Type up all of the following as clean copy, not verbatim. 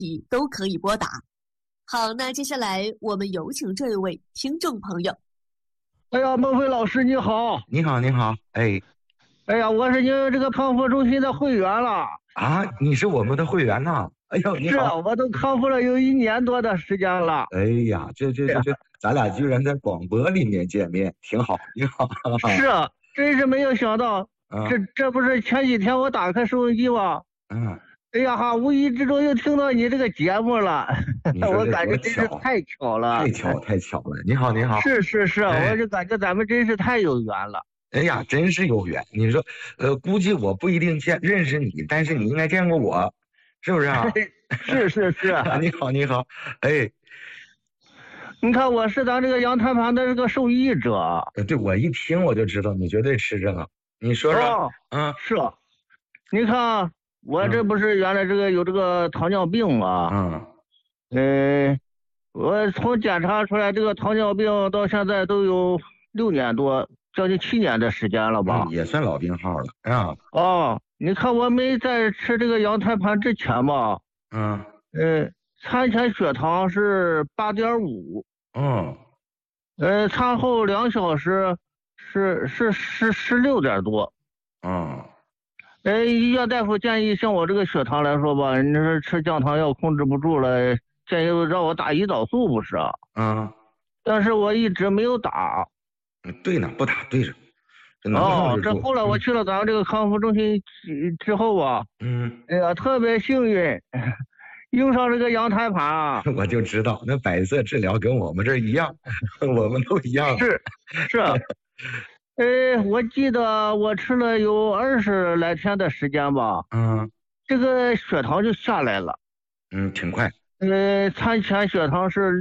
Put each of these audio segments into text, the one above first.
题都可以拨打。好，那接下来我们有请这一位听众朋友。 哎呀，孟非老师你好。 你好，你好。 哎呀，我是你这个康复中心的会员了。 啊，你是我们的会员呐？哎呦，你好。 是啊，我都康复了有1年多的时间了。 哎呀，这，咱俩居然在广播里面见面，挺好。你好。 是啊，真是没有想到，这不是前几天我打开收音机吗？哎呀哈，无意之中又听到你这个节目了，我感觉真是太巧了， 太巧了。你好，你好。 是，我就感觉咱们真是太有缘了。 哎呀，真是有缘。你说，估计我不一定认识你，但是你应该见过我，是不是啊？ 是。 你好，你好。 你看我是咱这个羊胎盘的这个受益者。 对，我一听我就知道你绝对吃这个。你说说。 是。你看我这不是原来这个有这个糖尿病吗？我从检查出来这个糖尿病到现在都有6年多，将近7年的时间了吧？ 也算老病号了。 你看我没在吃这个羊胎盘之前吧？餐前血糖是8.5。餐后2小时是16点多。医院大夫建议像我这个血糖来说吧，你说吃降糖药控制不住了，建议让我打胰岛素不是？但是我一直没有打。 对呢，不打对着。 这后来我去了咱们这个康复中心之后啊，哎呀，特别幸运，用上这个羊胎盘啊。 我就知道那百色治疗跟我们这一样，我们都一样。 是。我记得我吃了有20来天的时间吧。这个血糖就下来了。 挺快。 餐前血糖是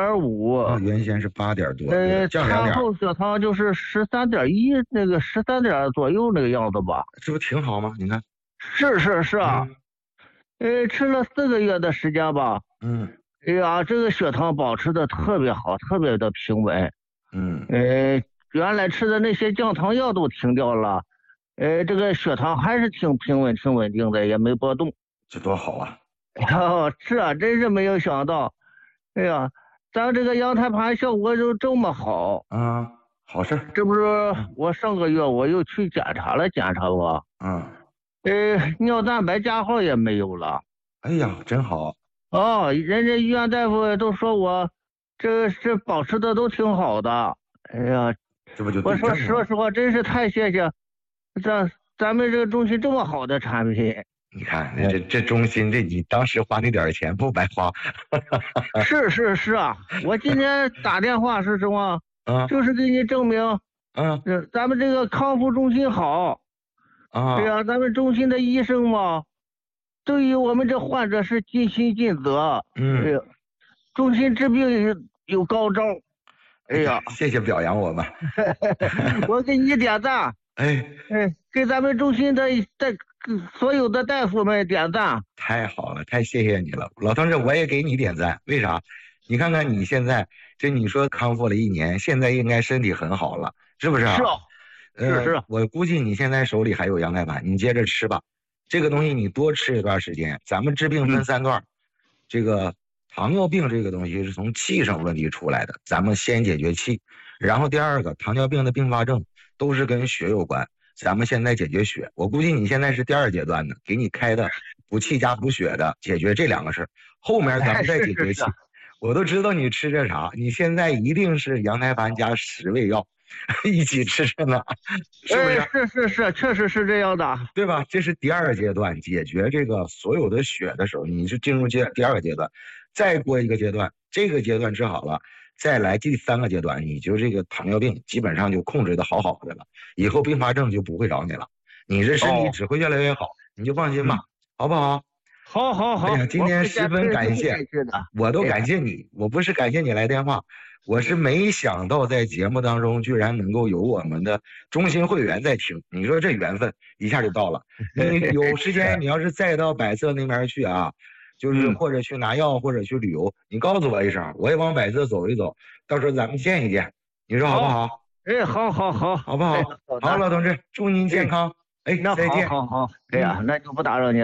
6.5。 原先是8点多。 餐后血糖就是13.1，那个13点左右那个样子吧。 这不挺好吗？你看。 是啊。吃了4个月的时间吧。哎呀，这个血糖保持的特别好，特别的平稳。原来吃的那些降糖药都停掉了，这个血糖还是挺平稳、挺稳定的，也没波动。 这多好啊！ 是啊，真是没有想到。哎呀，咱这个羊胎盘效果就这么好。 好事。 这不是我上个月我又去检查吧。尿蛋白加号也没有了。 哎呀，真好。 人家医院大夫都说我这保持的都挺好的。哎呀，我说实话，真是太谢谢咱们这个中心这么好的产品。 你看这中心，你当时花那点钱不白花。 是啊，我今天打电话是什么？就是给你证明，咱们这个康复中心好。哎呀，咱们中心的医生嘛，对于我们这患者是尽心尽责。哎呀，中心治病有高招。哎呀， 谢谢表扬我们。 我给你点赞。给咱们中心的所有的大夫们点赞。 太好了，太谢谢你了，老同志，我也给你点赞。为啥？你看看你现在你说康复了1年，现在应该身体很好了，是不是？ 是。 我估计你现在手里还有羊胎盘，你接着吃吧。这个东西你多吃一段时间。咱们治病分3段。这个糖尿病这个东西是从气上问题出来的，咱们先解决气，然后第二个糖尿病的并发症都是跟血有关，咱们现在解决血。我估计你现在是第2阶段的，给你开的补气加补血的，解决这2个事，后面咱们再解决气。我都知道你吃这啥，你现在一定是羊胎盘加10味药一起吃着呢，是不是？ 是，确实是这样的， 对吧？这是第2阶段，解决这个所有的血的时候，你是进入第2个阶段，再过一个阶段，这个阶段治好了，再来第3个阶段，你就这个糖尿病基本上就控制的好好的了，以后并发症就不会找你了，你这身体只会越来越好，你就放心吧，好不好？ 好。 哎呀，今天十分感谢，我都感谢你，我不是感谢你来电话，我是没想到在节目当中居然能够有我们的中心会员在听，你说这缘分一下就到了。你有时间你要是再到百色那边去啊，就是或者去拿药或者去旅游，你告诉我一声，我也往百色走一走，到时候咱们见一见，你说好不好？ 好， 好不好？好，老同志，祝您健康。再见。 好，哎呀，那就不打扰您。